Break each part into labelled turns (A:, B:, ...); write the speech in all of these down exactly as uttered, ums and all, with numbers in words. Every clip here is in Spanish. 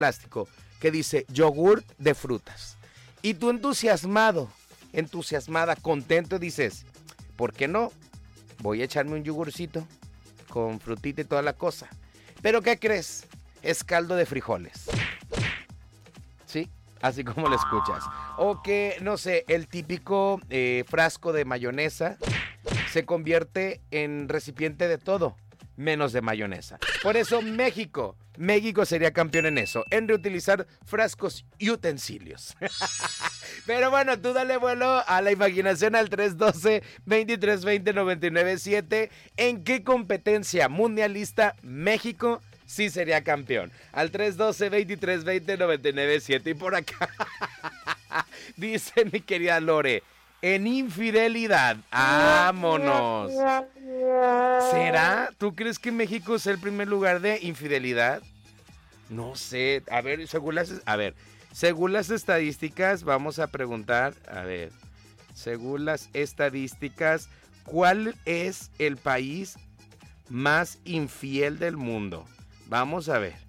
A: plástico que dice yogur de frutas. Y tú entusiasmado, entusiasmada, contento, dices, ¿por qué no? Voy a echarme un yogurcito con frutita y toda la cosa. ¿Pero qué crees? Es caldo de frijoles. ¿Sí? Así como lo escuchas. O que, no sé, el típico eh, frasco de mayonesa se convierte en recipiente de todo, menos de mayonesa. Por eso México, México sería campeón en eso, en reutilizar frascos y utensilios. Pero bueno, tú dale vuelo a la imaginación al tres uno dos, dos tres dos cero, nueve nueve siete. ¿En qué competencia mundialista México sí sería campeón? Al tres uno dos, dos tres dos cero, nueve nueve siete. Y por acá dice mi querida Lore, en infidelidad. ¡Vámonos! ¿Será? ¿Tú crees que México es el primer lugar de infidelidad? No sé. A ver, según las, a ver, según las estadísticas, vamos a preguntar, a ver, según las estadísticas, ¿cuál es el país más infiel del mundo? Vamos a ver.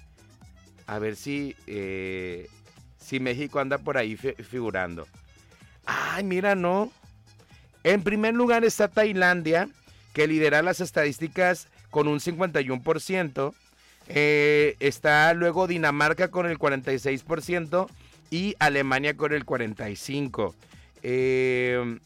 A: A ver si, eh, si México anda por ahí fi- figurando. Ay, mira, no. En primer lugar está Tailandia, que lidera las estadísticas con un cincuenta y uno por ciento. Eh, está luego Dinamarca con el cuarenta y seis por ciento y Alemania con el cuarenta y cinco por ciento. Eh,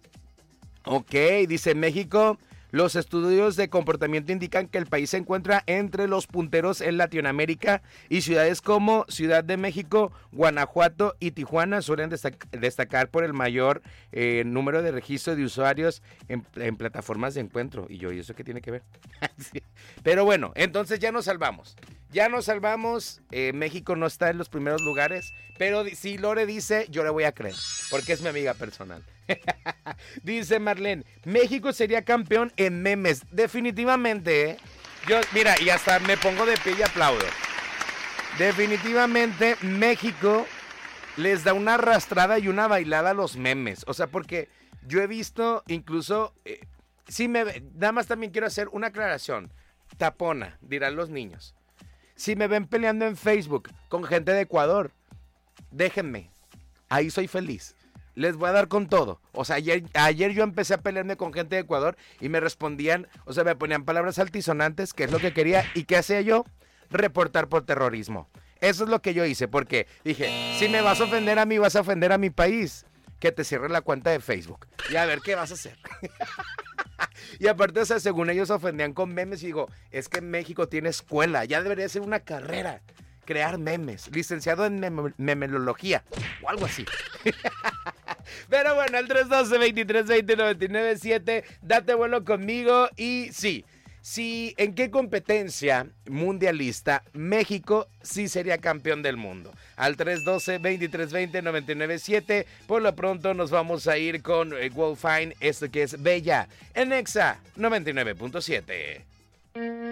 A: ok, dice México. Los estudios de comportamiento indican que el país se encuentra entre los punteros en Latinoamérica y ciudades como Ciudad de México, Guanajuato y Tijuana suelen destac- destacar por el mayor eh, número de registro de usuarios en, en plataformas de encuentro. Y yo, ¿y eso qué tiene que ver? Sí. Pero bueno, entonces ya nos salvamos. Ya nos salvamos. Eh, México no está en los primeros lugares, pero si Lore dice, yo le voy a creer, porque es mi amiga personal. Dice Marlene, México sería campeón en memes. Definitivamente, ¿eh? Yo, mira, y hasta me pongo de pie y aplaudo. Definitivamente, México les da una arrastrada y una bailada a los memes. O sea, porque yo he visto incluso... Eh, sí me, nada más también quiero hacer una aclaración. Tapona, dirán los niños. Si me ven peleando en Facebook con gente de Ecuador, déjenme. Ahí soy feliz. Les voy a dar con todo. O sea, ayer, ayer yo empecé a pelearme con gente de Ecuador y me respondían, o sea, me ponían palabras altisonantes, que es lo que quería. ¿Y qué hacía yo? Reportar por terrorismo. Eso es lo que yo hice, porque dije, si me vas a ofender a mí, vas a ofender a mi país. Que te cierre la cuenta de Facebook. Y a ver, ¿qué vas a hacer? Y aparte, o sea, según ellos ofendían con memes, y digo, es que México tiene escuela, ya debería ser una carrera, crear memes, licenciado en mem- memelología, o algo así. Pero bueno, el tres uno dos, dos tres dos cero, nueve nueve siete, date vuelo conmigo. Y sí, sí, ¿en qué competencia mundialista México sí sería campeón del mundo? Al tres uno dos, dos tres dos cero, nueve nueve siete. Por lo pronto nos vamos a ir con eh, Wolfine, esto que es Bella, en Exa noventa y nueve punto siete.